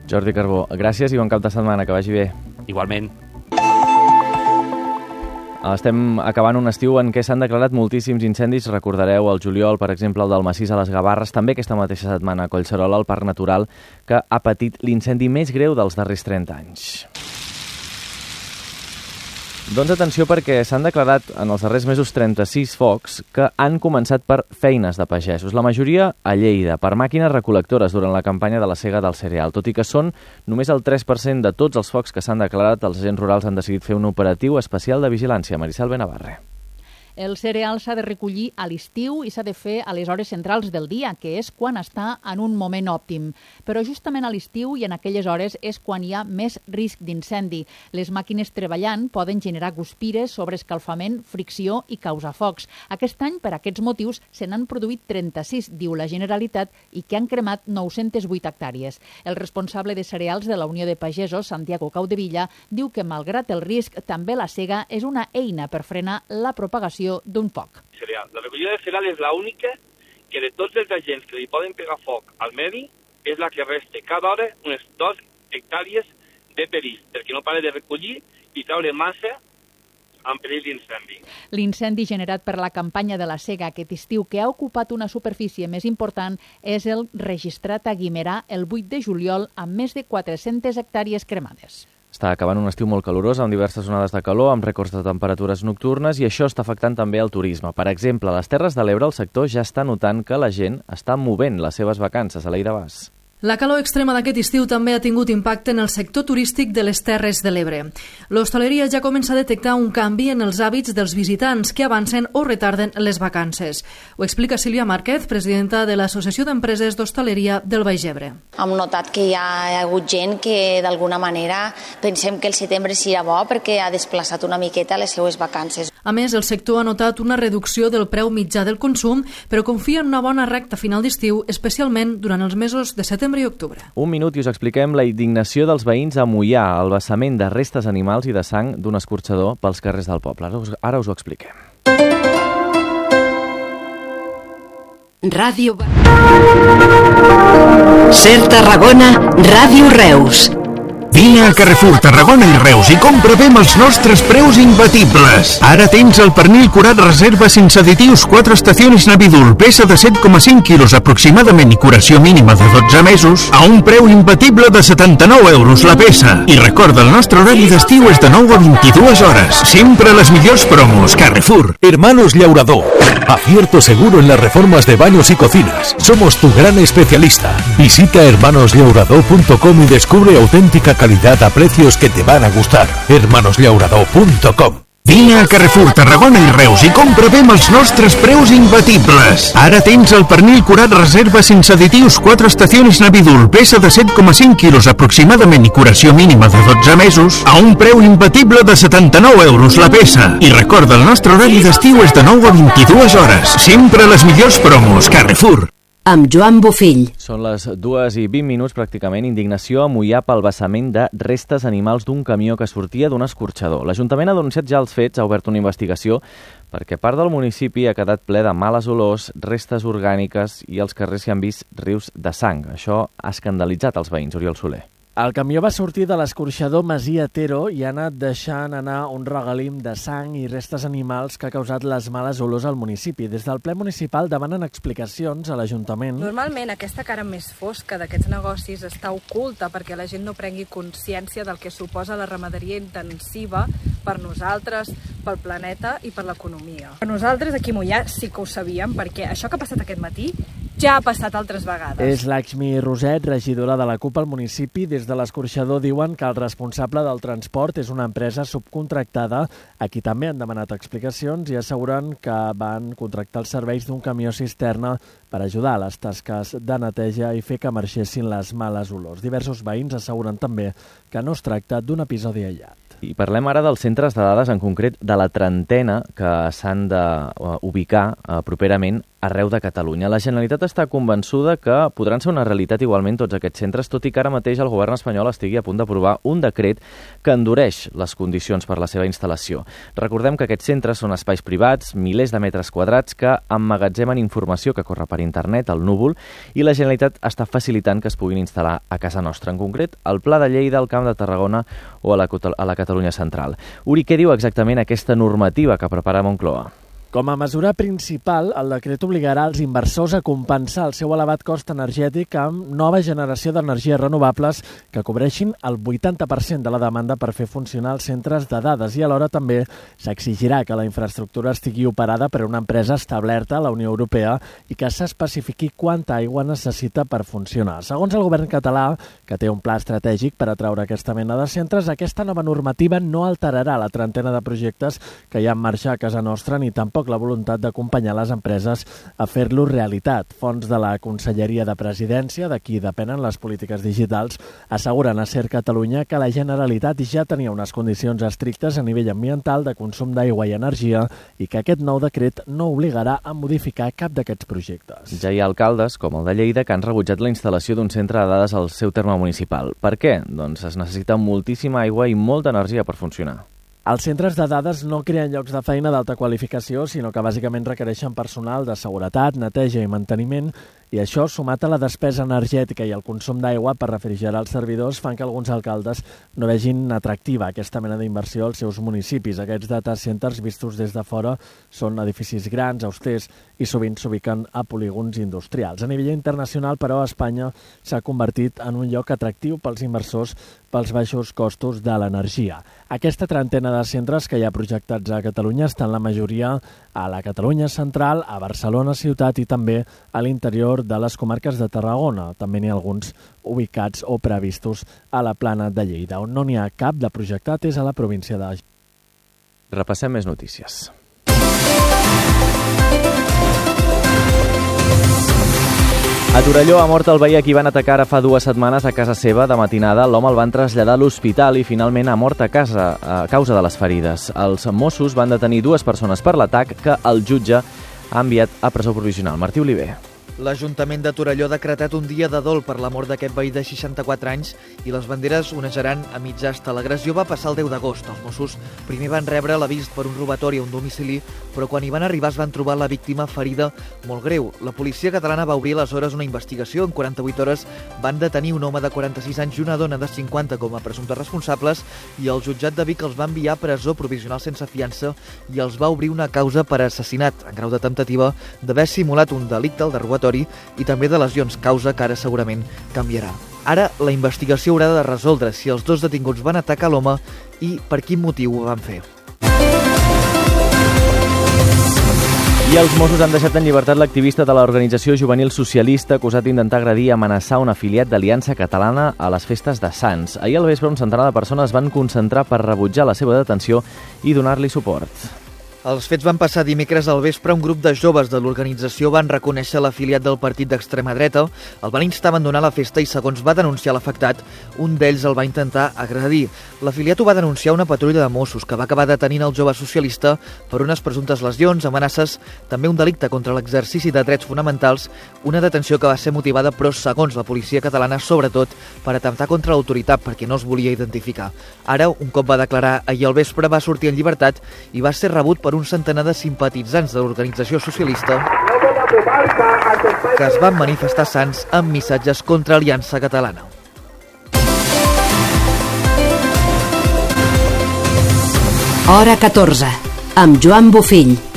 Jordi Carbó, gràcies i bon cap de setmana, que vagi bé. Igualment. Estem acabant un estiu en què s'han declarat moltíssims incendis. Recordareu el juliol, per exemple, el del Massís a les Gavarres, també aquesta mateixa setmana a Collserola, el Parc Natural, que ha patit l'incendi més greu dels darrers 30 anys. Doncs atenció, perquè s'han declarat en els darrers mesos 36 focs que han començat per feines de pagesos. La majoria a Lleida, per màquines recol·lectores durant la campanya de la sega del cereal. Tot i que són només el 3% de tots els focs que s'han declarat, els agents rurals han decidit fer un operatiu especial de vigilància. Maricel Benavarre. El cereal s'ha de recollir a l'estiu i s'ha de fer a les hores centrals del dia, que és quan està en un moment òptim. Però justament a l'estiu i en aquelles hores és quan hi ha més risc d'incendi. Les màquines treballant poden generar guspires, sobreescalfament, fricció i causar focs. Aquest any, per aquests motius, se n'han produït 36, diu la Generalitat, i que han cremat 908 hectàrees. El responsable de cereals de la Unió de Pagesos, Santiago Caudevilla, diu que, malgrat el risc, també la sega és una eina per frenar la propagació d'un foc. La recollida de cereal és l'única que de tots els agents que li poden pegar foc al medi és la que resta cada hora unes 2 hectàrees de perill, perquè no para de recollir i treure massa en perill d'incendi. L'incendi generat per la campanya de la sega aquest estiu, que ha ocupat una superfície més important, és el registrat a Guimerà el 8 de juliol amb més de 400 hectàrees cremades. Està acabant un estiu molt calorós, amb diverses onades de calor, amb rècords de temperatures nocturnes, i això està afectant també el turisme. Per exemple, a les Terres de l'Ebre el sector ja està notant que la gent està movent les seves vacances. Aleida Bas. La calor extrema d'aquest estiu també ha tingut impacte en el sector turístic de les Terres de l'Ebre. L'hostaleria ja comença a detectar un canvi en els hàbits dels visitants que avancen o retarden les vacances. Ho explica Sílvia Márquez, presidenta de l'Associació d'Empreses d'Hostaleria del Baix Ebre. Hem notat que hi ha hagut gent que d'alguna manera pensem que el setembre serà bo perquè ha desplaçat una miqueta les seues vacances. A més, el sector ha notat una reducció del preu mitjà del consum, però confia en una bona recta final d'estiu, especialment durant els mesos de setembre i octubre. Un minut i us expliquem la indignació dels veïns a Moià, el vessament de restes animals i de sang d'un escorxador pels carrers del poble. Ara us ho expliquem. Ràdio Ser Tarragona, Ràdio Reus. Vine a Carrefour Tarragona i Reus i compra bé amb els nostres preus imbatibles. Ara tens el pernil curat reserva sense additius 4 estacions Navidul, peça de 7,5 quilos aproximadament i curació mínima de 12 mesos a un preu imbatible de 79 euros la peça. I recorda, el nostre horari d'estiu és de 9 a 22 hores. Sempre les millors promos. Carrefour. Hermanos Llaurador. Acierto seguro en las reformas de baños y cocinas. Somos tu gran especialista. Visita hermanosllaurador.com y descubre auténtica calidad a precios que te van a gustar. hermanosllaurador.com. Vine a Carrefour Tarragona i Reus i compra bé amb els nostres preus imbatibles. Ara tens el pernil curat reserva sense additius 4 estacions Navidul, peça de 7,5 quilos aproximadament i curació mínima de 12 mesos a un preu imbatible de 79 euros la peça. I recorda, el nostre horari d'estiu és de 9 a 22 hores. Sempre les millors promos. Carrefour. Amb Joan Bofill. Són les 2:20 pràcticament. Indignació a Moià pel vessament de restes animals d'un camió que sortia d'un escorxador. L'Ajuntament ha denunciat ja els fets, ha obert una investigació perquè part del municipi ha quedat ple de males olors, restes orgàniques i als carrers s'hi han vist rius de sang. Això ha escandalitzat els veïns. Oriol Soler. El camió va sortir de l'escorxador Masia Tero i ha anat deixant anar un regalim de sang i restes animals que ha causat les males olors al municipi. Des del ple municipal demanen explicacions a l'Ajuntament. Normalment aquesta cara més fosca d'aquests negocis està oculta perquè la gent no prengui consciència del que suposa la ramaderia intensiva per nosaltres, pel planeta i per l'economia. Nosaltres aquí a Moià sí que ho sabíem perquè això que ha passat aquest matí ja ha passat altres vegades. És Laxmi Roset, regidora de la CUP al municipi. Des de l'escorxador diuen que el responsable del transport és una empresa subcontractada. Aquí també han demanat explicacions i asseguren que van contractar els serveis d'un camió cisterna per ajudar a les tasques de neteja i fer que marxessin les males olors. Diversos veïns asseguren també que no es tracta d'un episodi aïllat. I parlem ara dels centres de dades, en concret de la trentena que s'han d'ubicar properament arreu de Catalunya. La Generalitat està convençuda que podran ser una realitat igualment tots aquests centres, tot i que ara mateix el govern espanyol estigui a punt d'aprovar un decret que endureix les condicions per la seva instal·lació. Recordem que aquests centres són espais privats, milers de metres quadrats que emmagatzemen informació que corre per per internet, al núvol, i la Generalitat està facilitant que es puguin instal·lar a casa nostra, en concret al Pla de Lleida, al Camp de Tarragona o a la Catalunya Central. Uri, què diu exactament aquesta normativa que prepara Moncloa? Com a mesura principal, el decret obligarà els inversors a compensar el seu elevat cost energètic amb nova generació d'energies renovables que cobreixin el 80% de la demanda per fer funcionar els centres de dades i alhora també s'exigirà que la infraestructura estigui operada per una empresa establerta a la Unió Europea i que s'especifiqui quanta aigua necessita per funcionar. Segons el govern català, que té un pla estratègic per atraure aquesta mena de centres, aquesta nova normativa no alterarà la trentena de projectes que hi ha en marxa a casa nostra ni tampoc la voluntat d'acompanyar les empreses a fer-lo realitat. Fons de la Conselleria de Presidència, de qui depenen les polítiques digitals, asseguren a Ser Catalunya que la Generalitat ja tenia unes condicions estrictes a nivell ambiental de consum d'aigua i energia i que aquest nou decret no obligarà a modificar cap d'aquests projectes. Ja hi ha alcaldes, com el de Lleida, que han rebutjat la instal·lació d'un centre de dades al seu terme municipal. Per què? Doncs es necessita moltíssima aigua i molta energia per funcionar. Els centres de dades no creen llocs de feina d'alta qualificació, sinó que bàsicament requereixen personal de seguretat, neteja i manteniment, i això, sumat a la despesa energètica i el consum d'aigua per refrigerar els servidors, fan que alguns alcaldes no vegin atractiva aquesta mena d'inversió als seus municipis. Aquests data centers, vistos des de fora, són edificis grans, austers i sovint s'ubiquen a polígons industrials. A nivell internacional, però, Espanya s'ha convertit en un lloc atractiu pels inversors pels baixos costos de l'energia. Aquesta trentena de centres que hi ha projectats a Catalunya estan la majoria a la Catalunya Central, a Barcelona ciutat i també a l'interior de les comarques de Tarragona. També n'hi ha alguns ubicats o previstos a la Plana de Lleida. On no n'hi ha cap de projectat és a la província de... Repassem més notícies. A Torelló ha mort el veí a qui van atacar ara fa 2 setmanes a casa seva. De matinada, l'home el van traslladar a l'hospital i finalment ha mort a casa a causa de les ferides. Els Mossos van detenir 2 persones per l'atac que el jutge ha enviat a presó provisional. Martí Oliver. L'Ajuntament de Torelló ha decretat un dia de dol per la mort d'aquest veí de 64 anys i les banderes onejaran a mig asta. L'agressió va passar el 10 d'agost. Els Mossos primer van rebre l'avís per un robatori a un domicili, però quan hi van arribar es van trobar la víctima ferida molt greu. La policia catalana va obrir aleshores una investigació. En 48 hores van detenir un home de 46 anys i una dona de 50 com a presumptes responsables i el jutjat de Vic els va enviar a presó provisional sense fiança i els va obrir una causa per assassinat en grau de temptativa d'haver simulat un delicte, el de robatori, i també de lesions, causa que ara segurament canviarà. Ara la investigació haurà de resoldre si els 2 detinguts van atacar l'home i per quin motiu ho van fer. I els Mossos han deixat en llibertat l'activista de l'organització juvenil socialista acusat d'intentar agredir i amenaçar un afiliat d'Aliança Catalana a les festes de Sants. Ahir al vespre un centenar de persones van concentrar per rebutjar la seva detenció i donar-li suport. Els fets van passar dimecres al vespre. Un grup de joves de l'organització van reconèixer l'afiliat del partit d'extrema dreta, el van instar a abandonar la festa i, segons va denunciar l'afectat, un d'ells el va intentar agredir. L'afiliat ho va denunciar a una patrulla de Mossos, que va acabar detenint el jove socialista per unes presumptes lesions, amenaces, també un delicte contra l'exercici de drets fonamentals, una detenció que va ser motivada, però, segons la policia catalana, sobretot per atemptar contra l'autoritat, perquè no es volia identificar. Ara, un cop va declarar ahir al vespre, va sortir en llibertat i va ser rebut per un centenar de simpatitzants de l'organització socialista que es van manifestar a Sants amb missatges contra Aliança Catalana. Hora 14, amb Joan Bofill.